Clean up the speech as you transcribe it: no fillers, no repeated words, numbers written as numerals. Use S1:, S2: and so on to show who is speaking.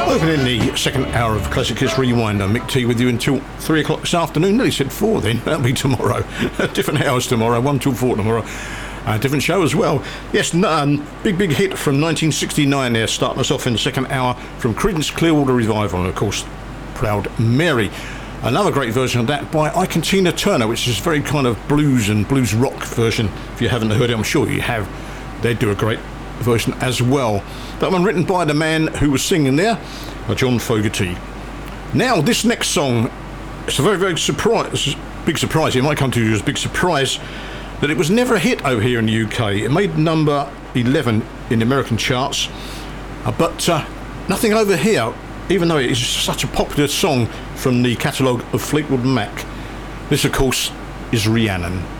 S1: Opening the second hour of Classic Hits Rewind, I'm Mick T with you until 3 o'clock this afternoon. Nearly said 4 then, that'll be tomorrow. Different hours tomorrow, 1 till 4 tomorrow. Different show as well. Yes, big hit from 1969 there, starting us off in the second hour from Creedence Clearwater Revival, and of course, Proud Mary. Another great version of that by Ike and Tina Turner, which is very kind of blues and blues rock version. If you haven't heard it, I'm sure you have. They do a great version as well. That one written by the man who was singing there, John Fogerty. Now this next song, it's a very big surprise. It might come to you as a big surprise that it was never a hit over here in the UK. It made number 11 in the American charts, but nothing over here, even though it is such a popular song from the catalogue of Fleetwood Mac. This of course is Rhiannon.